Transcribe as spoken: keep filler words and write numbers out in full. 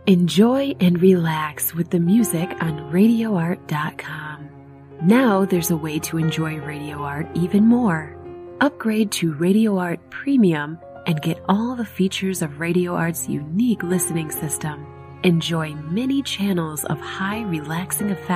Enjoy and relax with the music on radio art dot com. Now there's a way to enjoy Radio Art even more. Upgrade to Radio Art Premium and get all the features of Radio Art's unique listening system. Enjoy many channels of high relaxing effects